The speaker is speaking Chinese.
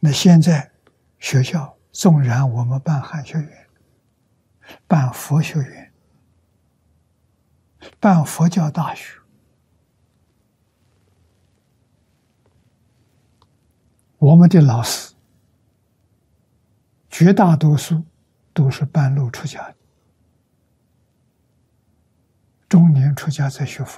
那现在学校纵然我们办汉学院、办佛学院、办佛教大学，我们的老师绝大多数都是半路出家的，中年出家在学佛。